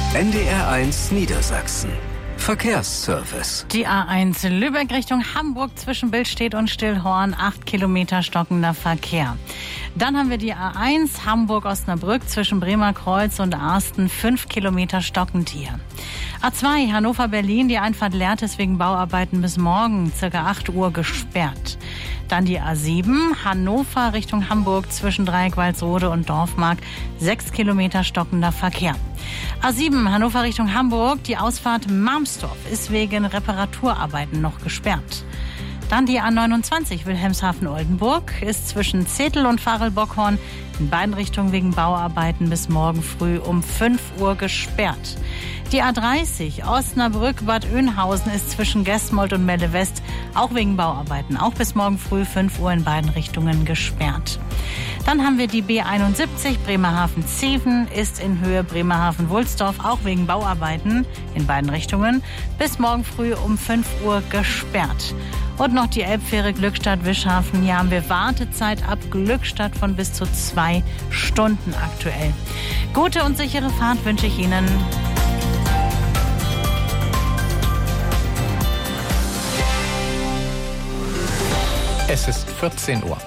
NDR1 Niedersachsen. Verkehrsservice. Die A1 Lübeck Richtung Hamburg zwischen Billstedt und Stillhorn, 8 Kilometer stockender Verkehr. Dann haben wir die A1 Hamburg-Osnabrück zwischen Bremerkreuz und Arsten, 5 Kilometer stockend hier. A2 Hannover-Berlin, die Einfahrt Lehrtes wegen Bauarbeiten bis morgen, circa 8 Uhr gesperrt. Dann die A7 Hannover Richtung Hamburg zwischen Dreieck-Walsrode und Dorfmark, 6 Kilometer stockender Verkehr. A7 Hannover Richtung Hamburg, die Ausfahrt Marmstorf ist wegen Reparaturarbeiten noch gesperrt. Dann die A29 Wilhelmshaven-Oldenburg ist zwischen Zetel und Varel-Bockhorn in beiden Richtungen wegen Bauarbeiten bis morgen früh um 5 Uhr gesperrt. Die A30 Osnabrück-Bad Oeynhausen ist zwischen Gestmold und Melle-West auch wegen Bauarbeiten, auch bis morgen früh 5 Uhr in beiden Richtungen gesperrt. Dann haben wir die B71 Bremerhaven-Zeven ist in Höhe Bremerhaven-Wulsdorf auch wegen Bauarbeiten in beiden Richtungen bis morgen früh um 5 Uhr gesperrt. Und noch die Elbfähre Glückstadt-Wischhafen. Hier haben wir Wartezeit ab Glückstadt von bis zu 2 Stunden aktuell. Gute und sichere Fahrt wünsche ich Ihnen. Es ist 14 Uhr.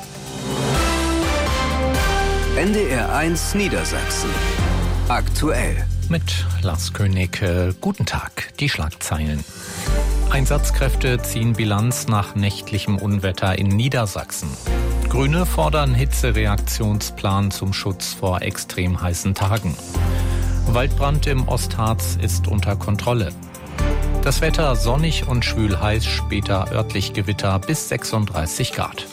NDR1 Niedersachsen. Aktuell. Mit Lars König. Guten Tag. Die Schlagzeilen. Einsatzkräfte ziehen Bilanz nach nächtlichem Unwetter in Niedersachsen. Grüne fordern Hitzereaktionsplan zum Schutz vor extrem heißen Tagen. Waldbrand im Ostharz ist unter Kontrolle. Das Wetter sonnig und schwül heiß, später örtlich Gewitter bis 36 Grad.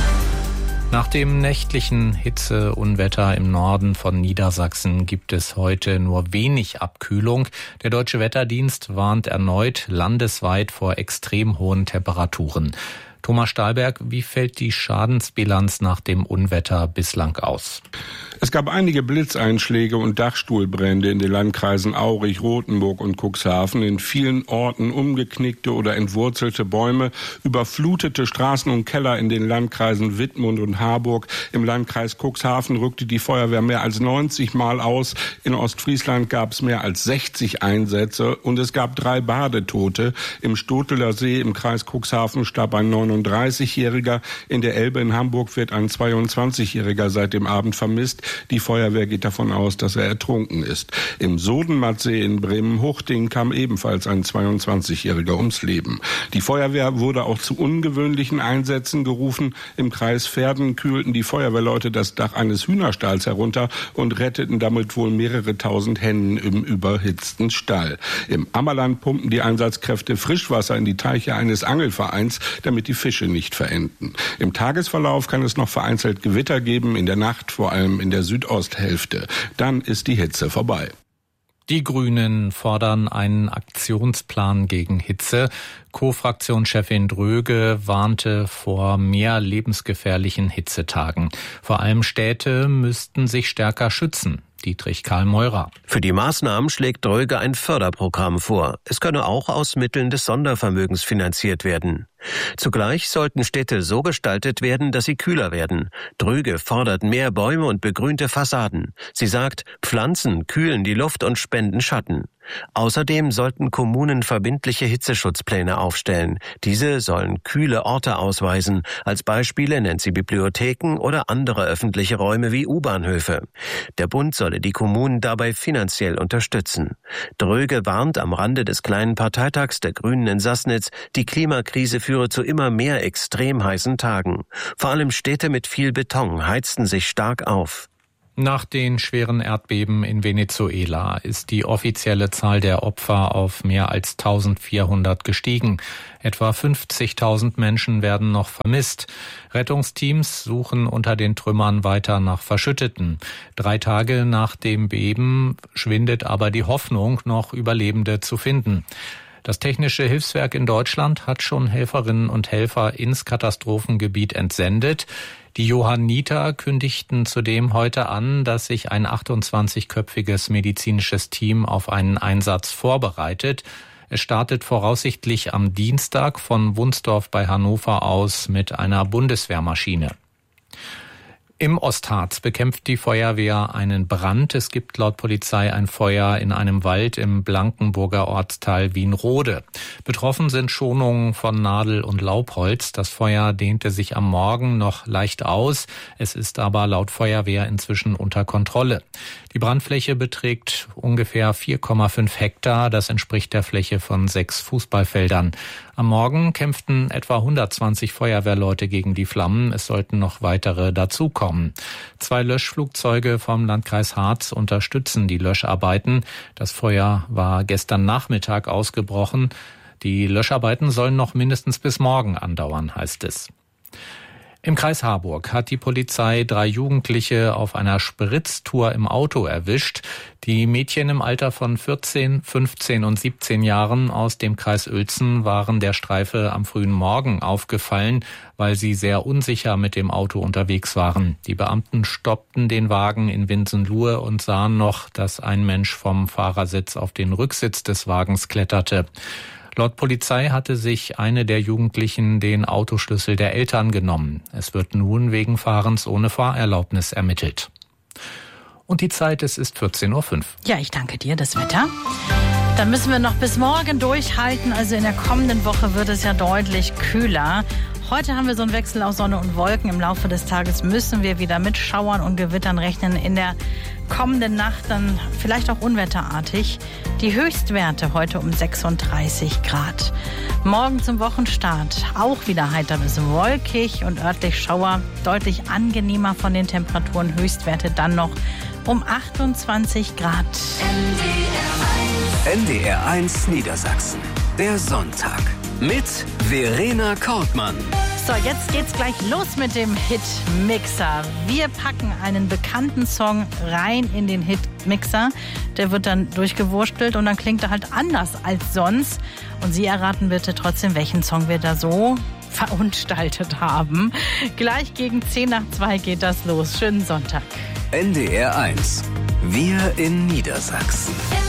Nach dem nächtlichen Hitzeunwetter im Norden von Niedersachsen gibt es heute nur wenig Abkühlung. Der Deutsche Wetterdienst warnt erneut landesweit vor extrem hohen Temperaturen. Thomas Stahlberg, wie fällt die Schadensbilanz nach dem Unwetter bislang aus? Es gab einige Blitzeinschläge und Dachstuhlbrände in den Landkreisen Aurich, Rothenburg und Cuxhaven. In vielen Orten umgeknickte oder entwurzelte Bäume, überflutete Straßen und Keller in den Landkreisen Wittmund und Harburg. Im Landkreis Cuxhaven rückte die Feuerwehr mehr als 90 Mal aus. In Ostfriesland gab es mehr als 60 Einsätze und es gab 3 Badetote. Im Stoteler See im Kreis Cuxhaven starb ein 39-Jähriger. In der Elbe in Hamburg wird ein 22-Jähriger seit dem Abend vermisst. Die Feuerwehr geht davon aus, dass er ertrunken ist. Im Sodenmattsee in Bremen-Huchting kam ebenfalls ein 22-Jähriger ums Leben. Die Feuerwehr wurde auch zu ungewöhnlichen Einsätzen gerufen. Im Kreis Verden kühlten die Feuerwehrleute das Dach eines Hühnerstalls herunter und retteten damit wohl mehrere tausend Hennen im überhitzten Stall. Im Ammerland pumpten die Einsatzkräfte Frischwasser in die Teiche eines Angelvereins, damit die Fische nicht verenden. Im Tagesverlauf kann es noch vereinzelt Gewitter geben, in der Nacht vor allem in der Südosthälfte. Dann ist die Hitze vorbei. Die Grünen fordern einen Aktionsplan gegen Hitze. Co-Fraktionschefin Dröge warnte vor mehr lebensgefährlichen Hitzetagen. Vor allem Städte müssten sich stärker schützen. Dietrich Karl Meurer. Für die Maßnahmen schlägt Dröge ein Förderprogramm vor. Es könne auch aus Mitteln des Sondervermögens finanziert werden. Zugleich sollten Städte so gestaltet werden, dass sie kühler werden. Dröge fordert mehr Bäume und begrünte Fassaden. Sie sagt, Pflanzen kühlen die Luft und spenden Schatten. Außerdem sollten Kommunen verbindliche Hitzeschutzpläne aufstellen. Diese sollen kühle Orte ausweisen. Als Beispiele nennt sie Bibliotheken oder andere öffentliche Räume wie U-Bahnhöfe. Der Bund solle die Kommunen dabei finanziell unterstützen. Dröge warnt am Rande des kleinen Parteitags der Grünen in Sassnitz, die Klimakrise führe zu immer mehr extrem heißen Tagen. Vor allem Städte mit viel Beton heizten sich stark auf. Nach den schweren Erdbeben in Venezuela ist die offizielle Zahl der Opfer auf mehr als 1400 gestiegen. Etwa 50.000 Menschen werden noch vermisst. Rettungsteams suchen unter den Trümmern weiter nach Verschütteten. 3 Tage nach dem Beben schwindet aber die Hoffnung, noch Überlebende zu finden. Das Technische Hilfswerk in Deutschland hat schon Helferinnen und Helfer ins Katastrophengebiet entsendet. Die Johanniter kündigten zudem heute an, dass sich ein 28-köpfiges medizinisches Team auf einen Einsatz vorbereitet. Es startet voraussichtlich am Dienstag von Wunsdorf bei Hannover aus mit einer Bundeswehrmaschine. Im Ostharz bekämpft die Feuerwehr einen Brand. Es gibt laut Polizei ein Feuer in einem Wald im Blankenburger Ortsteil Wienrode. Betroffen sind Schonungen von Nadel- und Laubholz. Das Feuer dehnte sich am Morgen noch leicht aus. Es ist aber laut Feuerwehr inzwischen unter Kontrolle. Die Brandfläche beträgt ungefähr 4,5 Hektar. Das entspricht der Fläche von 6 Fußballfeldern. Am Morgen kämpften etwa 120 Feuerwehrleute gegen die Flammen. Es sollten noch weitere dazukommen. 2 Löschflugzeuge vom Landkreis Harz unterstützen die Löscharbeiten. Das Feuer war gestern Nachmittag ausgebrochen. Die Löscharbeiten sollen noch mindestens bis morgen andauern, heißt es. Im Kreis Harburg hat die Polizei 3 Jugendliche auf einer Spritztour im Auto erwischt. Die Mädchen im Alter von 14, 15 und 17 Jahren aus dem Kreis Uelzen waren der Streife am frühen Morgen aufgefallen, weil sie sehr unsicher mit dem Auto unterwegs waren. Die Beamten stoppten den Wagen in Winsenlohe und sahen noch, dass ein Mensch vom Fahrersitz auf den Rücksitz des Wagens kletterte. Laut Polizei hatte sich eine der Jugendlichen den Autoschlüssel der Eltern genommen. Es wird nun wegen Fahrens ohne Fahrerlaubnis ermittelt. Und die Zeit, es ist 14:05 Uhr. Ja, ich danke dir, das Wetter. Dann müssen wir noch bis morgen durchhalten. Also in der kommenden Woche wird es ja deutlich kühler. Heute haben wir so einen Wechsel aus Sonne und Wolken. Im Laufe des Tages müssen wir wieder mit Schauern und Gewittern rechnen. In der kommenden Nacht dann vielleicht auch unwetterartig. Die Höchstwerte heute um 36 Grad. Morgen zum Wochenstart auch wieder heiter bis wolkig und örtlich Schauer. Deutlich angenehmer von den Temperaturen. Höchstwerte dann noch um 28 Grad. NDR 1 Niedersachsen. Der Sonntag. Mit Verena Kortmann. So, jetzt geht's gleich los mit dem Hitmixer. Wir packen einen bekannten Song rein in den Hitmixer. Der wird dann durchgewurstelt und dann klingt er halt anders als sonst. Und Sie erraten bitte trotzdem, welchen Song wir da so verunstaltet haben. Gleich gegen 1:10 geht das los. Schönen Sonntag. NDR 1. Wir in Niedersachsen.